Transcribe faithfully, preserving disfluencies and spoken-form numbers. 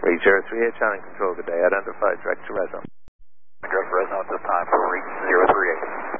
Reach zero three eight, China Control, good day. Identify direct to Resno. Direct to Resno at this time for reach zero three eight.